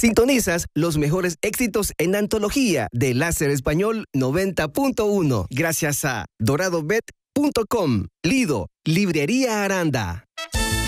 Sintonizas los mejores éxitos en antología de Láser Español 90.1 gracias a doradobet.com. Lido, Librería Aranda.